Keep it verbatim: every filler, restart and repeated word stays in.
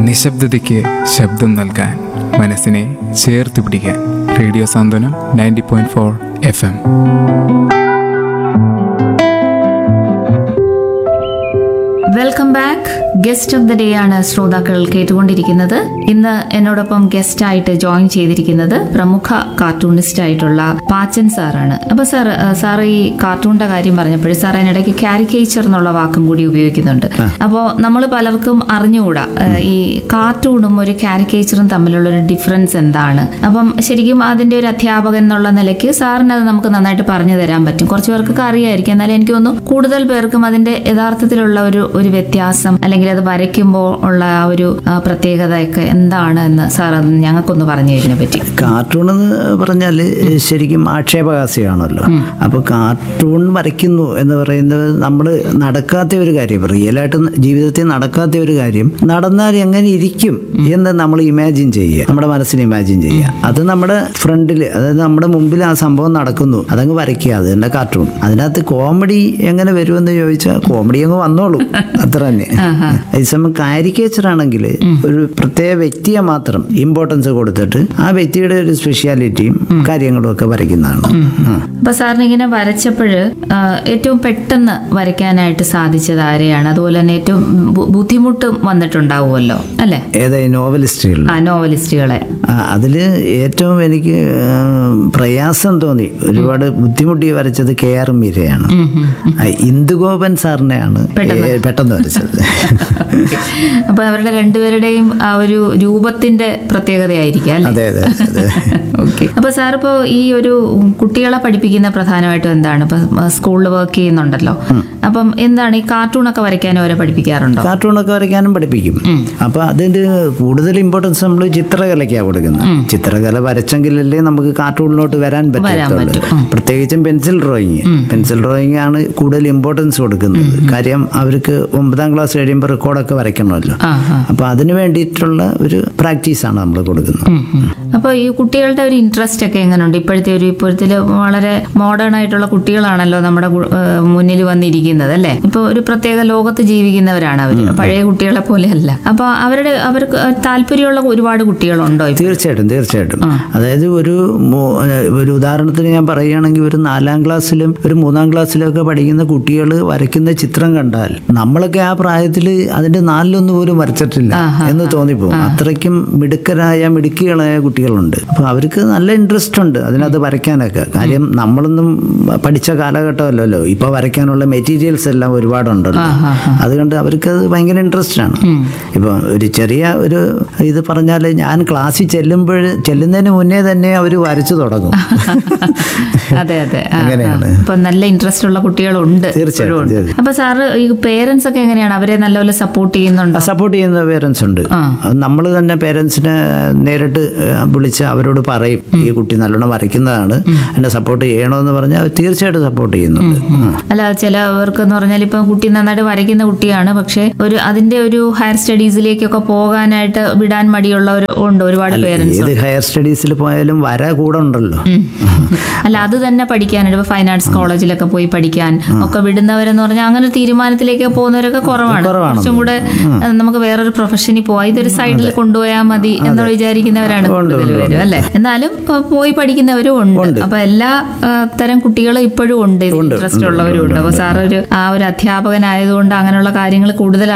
നിശബ്ദതയ്ക്ക് ശബ്ദം നൽകാൻ, മനസ്സിനെ ചേർത്ത് പിടിക്കാൻ. Radio Santhwanam ninety point four F M. Welcome back. Guest of the day ആണ് ശ്രോതാക്കൾ കേട്ടുകൊണ്ടിരിക്കുന്നത്. ഇന്ന് എന്നോടൊപ്പം ഗസ്റ്റ് ആയിട്ട് ജോയിൻ ചെയ്തിരിക്കുന്നത് പ്രമുഖ കാർട്ടൂണിസ്റ്റ് ആയിട്ടുള്ള പാച്ചൻ സാറാണ്. അപ്പൊ സാർ സാർ ഈ കാർട്ടൂണിന്റെ കാര്യം പറഞ്ഞപ്പോൾ സാർ അതിനിടയ്ക്ക് കാരിക്കേച്ചർ എന്നുള്ള വാക്കും കൂടി ഉപയോഗിക്കുന്നുണ്ട്. അപ്പോൾ നമ്മൾ പലർക്കും അറിഞ്ഞുകൂടാ ഈ കാർട്ടൂണും ഒരു കാരിക്കേച്ചറും തമ്മിലുള്ള ഒരു ഡിഫറൻസ് എന്താണ്. അപ്പം ശരിക്കും അതിന്റെ ഒരു അധ്യാപകൻ എന്നുള്ള നിലയ്ക്ക് സാറിന് അത് നമുക്ക് നന്നായിട്ട് പറഞ്ഞു തരാൻ പറ്റും. കുറച്ചു പേർക്കൊക്കെ അറിയായിരിക്കും, എന്നാലും എനിക്ക് തോന്നുന്നു കൂടുതൽ പേർക്കും അതിന്റെ യഥാർത്ഥത്തിലുള്ള ഒരു ഒരു വ്യത്യാസം അല്ലെങ്കിൽ അത് വരയ്ക്കുമ്പോൾ ഉള്ള ആ ഒരു പ്രത്യേകതയൊക്കെ എന്താണ് എന്ന് സാർ അത് ഞങ്ങൾക്കൊന്ന് പറഞ്ഞു തരുന്നതിനെ പറ്റി. കാർട്ടൂൺ എന്ന് പറഞ്ഞാൽ ശരിക്കും ആക്ഷേപഹാസ്യമാണല്ലോ. അപ്പോൾ കാർട്ടൂൺ വരയ്ക്കുന്നു എന്ന് പറയുന്നത് നമ്മൾ നടക്കാത്ത ഒരു കാര്യം, റിയലായിട്ട് ജീവിതത്തിൽ നടക്കാത്ത ഒരു കാര്യം നടന്നാൽ എങ്ങനെ ഇരിക്കും എന്ന് നമ്മൾ ഇമാജിൻ ചെയ്യുക, നമ്മുടെ മനസ്സിന് ഇമാജിൻ ചെയ്യുക. അത് നമ്മുടെ ഫ്രണ്ടിൽ, അതായത് നമ്മുടെ മുമ്പിൽ ആ സംഭവം നടക്കുന്നു, അതങ്ങ് വരയ്ക്കുക. അത് തന്നെ കാർട്ടൂൺ. അതിനകത്ത് കോമഡി എങ്ങനെ വരുമെന്ന് ചോദിച്ചാൽ കോമഡി അങ്ങ് വന്നോളൂ, അത്ര തന്നെ. അതേസമയം കാരിക്കേച്ചർ ആണെങ്കിൽ ഒരു പ്രത്യേക വ്യക്തിയെ മാത്രം ഇമ്പോർട്ടൻസ് കൊടുത്തിട്ട് ആ വ്യക്തിയുടെ ഒരു സ്പെഷ്യാലിറ്റിയും കാര്യങ്ങളും ഒക്കെ വരയ്ക്കുന്നതാണ്. അപ്പൊ സാറിന് ഇങ്ങനെ വരച്ചപ്പോഴ് ഏറ്റവും പെട്ടെന്ന് വരയ്ക്കാനായിട്ട് സാധിച്ചത് ആരെയാണ്? അതുപോലെ തന്നെ ഏറ്റവും ബുദ്ധിമുട്ടും വന്നിട്ടുണ്ടാവുമല്ലോ അല്ലെ? ഏതായി നോവലിസ്റ്റുകൾ ആ നോവലിസ്റ്റുകളെ അതില് ഏറ്റവും എനിക്ക് പ്രയാസം തോന്നി, ഒരുപാട് ബുദ്ധിമുട്ടി വരച്ചത് കെ ആർ മീരയാണ്. ഇന്ദുഗോപൻ സാറിനെയാണ് പെട്ടെന്ന് വരച്ചത്. അപ്പൊ അവരുടെ രണ്ടുപേരുടെയും ആ ഒരു രൂപത്തിന്റെ പ്രത്യേകതയായിരിക്കും. അതെ അതെ അതെ. ഓക്കെ. അപ്പൊ സാർ ഇപ്പോ ഈ ഒരു കുട്ടികളെ പഠിപ്പിക്കുന്ന പ്രധാനമായിട്ടും എന്താണ്? ഇപ്പൊ സ്കൂളിൽ വർക്ക് ചെയ്യുന്നുണ്ടല്ലോ, അപ്പം എന്താണ് ഈ കാർട്ടൂണൊക്കെ വരയ്ക്കാനും അവരെ പഠിപ്പിക്കാറുണ്ടോ? കാർട്ടൂണൊക്കെ വരയ്ക്കാനും പഠിപ്പിക്കും. അപ്പൊ അതിന്റെ കൂടുതൽ ഇമ്പോർട്ടൻസ് നമ്മൾ ചിത്രകലയ്ക്കാണ് കൊടുക്കുന്നത്. ചിത്രകല വരച്ചെങ്കിലല്ലേ നമുക്ക് കാർട്ടൂണിലോട്ട് വരാൻ പറ്റുള്ളൂ. പ്രത്യേകിച്ചും പെൻസിൽ ഡ്രോയിങ്. പെൻസിൽ ഡ്രോയിങ് ആണ് കൂടുതൽ ഇമ്പോർട്ടൻസ് കൊടുക്കുന്നത്. കാര്യം അവർക്ക് ഒമ്പതാം ക്ലാസ് കഴിയുമ്പോൾ റെക്കോർഡൊക്കെ വരയ്ക്കണമല്ലോ. അപ്പൊ അതിന് വേണ്ടിയിട്ടുള്ള ഒരു പ്രാക്ടീസാണ് നമ്മൾ കൊടുക്കുന്നത്. അപ്പൊ ഈ കുട്ടികളുടെ ഒരു ഇൻട്രസ്റ്റ് ഒക്കെ എങ്ങനെയുണ്ട്? ഇപ്പോഴത്തെ ഒരു ഇപ്പോഴത്തെ വളരെ മോഡേൺ ആയിട്ടുള്ള കുട്ടികളാണല്ലോ നമ്മുടെ മുന്നിൽ വന്നിരിക്കുന്നത് അല്ലെ? ഇപ്പൊ ഒരു പ്രത്യേക ലോകത്ത് ജീവിക്കുന്നവരാണ് അവർ, പഴയ കുട്ടികളെ പോലെയല്ല. അപ്പൊ അവരുടെ അവർക്ക് താല്പര്യമുള്ള ഒരുപാട് കുട്ടികളുണ്ടോ? തീർച്ചയായിട്ടും തീർച്ചയായിട്ടും. അതായത് ഒരു ഒരു ഉദാഹരണത്തിന് ഞാൻ പറയുകയാണെങ്കിൽ ഒരു നാലാം ക്ലാസ്സിലും ഒരു മൂന്നാം ക്ലാസ്സിലും ഒക്കെ പഠിക്കുന്ന കുട്ടികൾ വരയ്ക്കുന്ന ചിത്രം കണ്ടാൽ നമ്മളൊക്കെ ആ പ്രായത്തിൽ അതിന്റെ നാലിലൊന്നും പോലും വരച്ചിട്ടില്ല എന്ന് തോന്നിപ്പോകും. അത്രയ്ക്കും മിടുക്കരായ മിടുക്കികളായ കുട്ടികളുണ്ട്. അപ്പൊ അവർക്ക് നല്ല ഇൻട്രസ്റ്റ് ഉണ്ട് അതിനകത്ത് വരയ്ക്കാനൊക്കെ. കാര്യം നമ്മളൊന്നും പഠിച്ച കാലഘട്ടമല്ലല്ലോ, ഇപ്പൊ വരയ്ക്കാനുള്ള മെറ്റീരിയൽസ് എല്ലാം ഒരുപാടുണ്ടല്ലോ. അതുകൊണ്ട് അവർക്ക് അത് ഭയങ്കര ഇൻട്രസ്റ്റ് ആണ്. ഇപ്പൊ ഒരു ചെറിയ ഒരു ഇത് പറഞ്ഞാല് ഞാൻ ക്ലാസ്സിൽ ചെല്ലുമ്പോൾ ചെല്ലുന്നതിന് മുന്നേ തന്നെ അവർ വരച്ചു തുടങ്ങും. അതെ അതെ, അങ്ങനെയാണ്. ഇപ്പൊ നല്ല ഇൻട്രസ്റ്റ് ഉള്ള കുട്ടികളുണ്ട്. തീർച്ചയായിട്ടും. അപ്പൊ സാറ് ഈ പേരൻസ് ഒക്കെ എങ്ങനെയാണ്? അവരെ നല്ലപോലെ സപ്പോർട്ട് ചെയ്യുന്നുണ്ടോ? സപ്പോർട്ട് ചെയ്യുന്ന പേരൻസ് ഉണ്ട്. നമ്മൾ തന്നെ പേരൻസിനെ നേരിട്ട് വിളിച്ച് അവരോട് പറയും ഈ കുട്ടി നല്ലോണം വരയ്ക്കുന്നതാണ്, എന്നെ സപ്പോർട്ട് ചെയ്യണമെന്ന് പറഞ്ഞാൽ തീർച്ചയായിട്ടും സപ്പോർട്ട് ചെയ്യുന്നുണ്ട്. അല്ല, ചിലവർക്ക് എന്ന് പറഞ്ഞാൽ ഇപ്പൊ കുട്ടി നന്നായിട്ട് വരയ്ക്കുന്ന കുട്ടിയാണ്, പക്ഷെ ഒരു അതിന്റെ ഒരു ഹയർ സ്റ്റഡീസിലേക്കൊക്കെ പോകാനായിട്ട് വിടാൻ മടിയുള്ളവർ ഉണ്ട് ഒരുപാട് പേരൻസ്. ഏത് ഹയർ സ്റ്റഡീസിൽ പോയാലും വര കൂടെ ഉണ്ടല്ലോ. അല്ല, അത് തന്നെ പഠിക്കാനായിട്ട് ഇപ്പൊ ഫൈൻ ആർട്സ് കോളേജിലൊക്കെ പോയി പഠിക്കാൻ ഒക്കെ വിടുന്നവരെന്ന് പറഞ്ഞാൽ അങ്ങനെ തീരുമാനത്തിലേക്ക് പോകുന്നവരൊക്കെ കുറവാണ്. കുറച്ചും കൂടെ നമുക്ക് വേറൊരു പ്രൊഫഷനിൽ പോവാം, ഇതൊരു സൈഡിൽ കൊണ്ടുപോയാൽ മതി എന്ന് വിചാരിക്കുന്നവരാണ് കൂടുതൽ പേരും അല്ലെ? എന്നാലും പോയി പഠിക്കുന്നവരും ഉണ്ട്. അപ്പൊ എല്ലാ തരം കുട്ടികളും ഇപ്പോഴും ഉണ്ട്, ഇൻട്രസ്റ്റ് ഉള്ളവരും ഉണ്ട്. അപ്പൊ സാർ ഒരു ആ ഒരു അധ്യാപകനായതുകൊണ്ട് അങ്ങനെയുള്ള കാര്യങ്ങൾ കൂടുതൽ